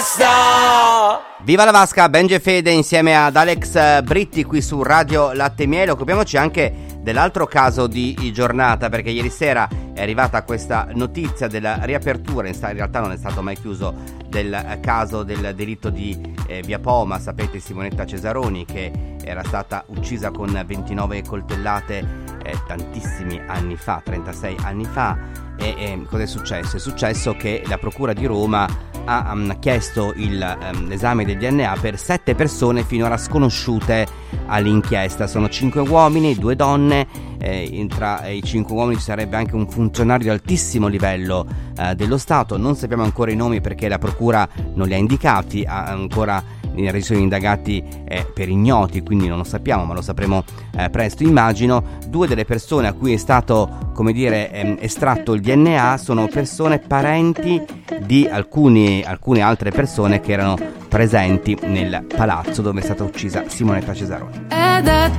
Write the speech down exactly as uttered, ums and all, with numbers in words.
basta! Viva la Vasca, Benji e Fede insieme ad Alex Britti qui su Radio Latte e Miele. Occupiamoci anche dell'altro caso di giornata, perché ieri sera è arrivata questa notizia della riapertura, in realtà non è stato mai chiuso, del caso del delitto di eh, Via Poma. Sapete, Simonetta Cesaroni, che era stata uccisa con ventinove coltellate eh, tantissimi anni fa, trentasei anni fa. E eh, cosa è successo? È successo che la Procura di Roma ha um, chiesto il, um, l'esame del D N A per sette persone finora sconosciute all'inchiesta. Sono cinque uomini, due donne, eh, tra i cinque uomini ci sarebbe anche un funzionario di altissimo livello eh, dello Stato. Non sappiamo ancora i nomi perché la Procura non li ha indicati, ha ancora sono indagati eh, per ignoti, quindi non lo sappiamo, ma lo sapremo eh, presto, immagino. Due delle persone a cui è stato, come dire, ehm, estratto il D N A sono persone parenti di alcuni, alcune altre persone che erano presenti nel palazzo dove è stata uccisa Simonetta Cesaroni. È da